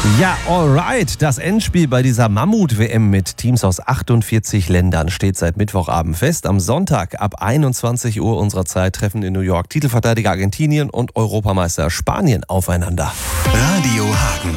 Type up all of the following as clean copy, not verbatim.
Ja, alright. Das Endspiel bei dieser Mammut-WM mit Teams aus 48 Ländern steht seit Mittwochabend fest. Am Sonntag ab 21 Uhr unserer Zeit treffen in New York Titelverteidiger Argentinien und Europameister Spanien aufeinander. Radio Hagen.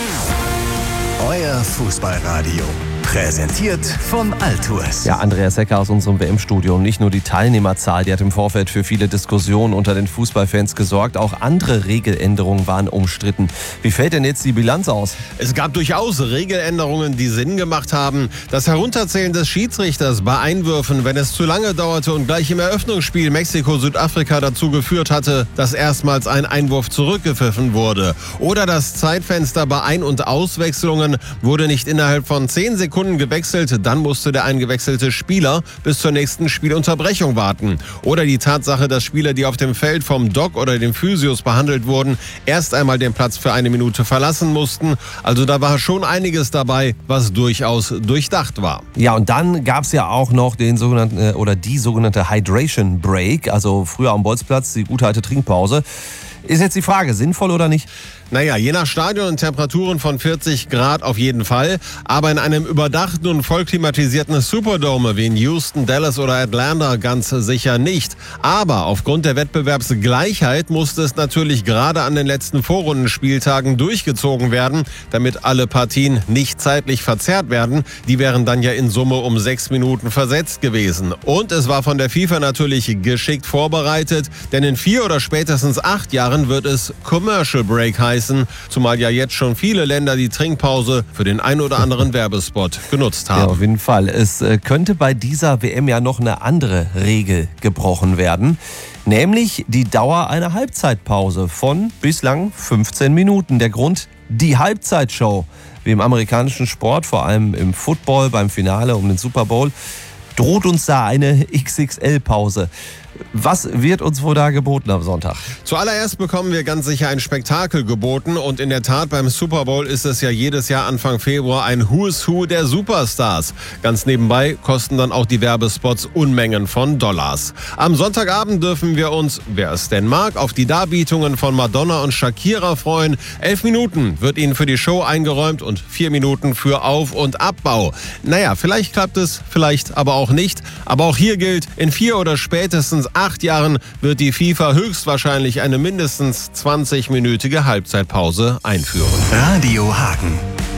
Euer Fußballradio. Präsentiert von Altours. Ja, Andreas Hecker aus unserem WM-Studio. Nicht nur die Teilnehmerzahl, die hat im Vorfeld für viele Diskussionen unter den Fußballfans gesorgt. Auch andere Regeländerungen waren umstritten. Wie fällt denn jetzt die Bilanz aus? Es gab durchaus Regeländerungen, die Sinn gemacht haben. Das Herunterzählen des Schiedsrichters bei Einwürfen, wenn es zu lange dauerte und gleich im Eröffnungsspiel Mexiko-Südafrika dazu geführt hatte, dass erstmals ein Einwurf zurückgepfiffen wurde. Oder das Zeitfenster bei Ein- und Auswechslungen wurde nicht innerhalb von 10 Sekunden gewechselt, dann musste der eingewechselte Spieler bis zur nächsten Spielunterbrechung warten. Oder die Tatsache, dass Spieler, die auf dem Feld vom Doc oder den Physios behandelt wurden, erst einmal den Platz für 1 Minute verlassen mussten. Also da war schon einiges dabei, was durchaus durchdacht war. Ja, und dann gab es ja auch noch den sogenannten die sogenannte Hydration Break, also früher am Bolzplatz die gute alte Trinkpause. Ist jetzt die Frage, sinnvoll oder nicht? Naja, je nach Stadion und Temperaturen von 40 Grad auf jeden Fall. Aber in einem überdachten und vollklimatisierten Superdome wie in Houston, Dallas oder Atlanta ganz sicher nicht. Aber aufgrund der Wettbewerbsgleichheit musste es natürlich gerade an den letzten Vorrundenspieltagen durchgezogen werden, damit alle Partien nicht zeitlich verzerrt werden. Die wären dann ja in Summe um 6 Minuten versetzt gewesen. Und es war von der FIFA natürlich geschickt vorbereitet, denn in 4 oder spätestens 8 Jahren wird es Commercial Break heißen. Zumal ja jetzt schon viele Länder die Trinkpause für den ein oder anderen Werbespot genutzt haben. Ja, auf jeden Fall. Es könnte bei dieser WM ja noch eine andere Regel gebrochen werden, nämlich die Dauer einer Halbzeitpause von bislang 15 Minuten. Der Grund, die Halbzeitshow, wie im amerikanischen Sport, vor allem im Football, beim Finale um den Super Bowl, droht uns da eine XXL-Pause. Was wird uns wohl da geboten am Sonntag? Zuallererst bekommen wir ganz sicher ein Spektakel geboten und in der Tat beim Super Bowl ist es ja jedes Jahr Anfang Februar ein Who's Who der Superstars. Ganz nebenbei kosten dann auch die Werbespots Unmengen von Dollars. Am Sonntagabend dürfen wir uns, wer es denn mag, auf die Darbietungen von Madonna und Shakira freuen. 11 Minuten wird ihnen für die Show eingeräumt und 4 Minuten für Auf- und Abbau. Naja, vielleicht klappt es, vielleicht aber auch nicht. Aber auch hier gilt, in 4 oder spätestens 8 Jahren wird die FIFA höchstwahrscheinlich eine mindestens 20-minütige Halbzeitpause einführen. Radio Hagen.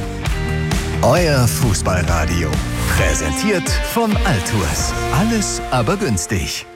Euer Fußballradio. Präsentiert von Altours. Alles aber günstig.